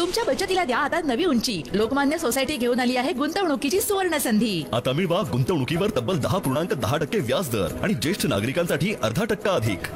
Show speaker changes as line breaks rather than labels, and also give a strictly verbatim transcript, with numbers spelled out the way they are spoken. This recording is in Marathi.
तुमच्या बचतीला द्या आता नवी उंची. लोकमान्य सोसायटी घेऊन आली आहे गुंतवणुकीची सुवर्ण संधी.
आता मिळवा गुंतवणुकीवर तब्बल दहा पूर्णांक दहा टक्के व्याज दर आणि ज्येष्ठ नागरिकांसाठी अर्धा टक्का अधिक.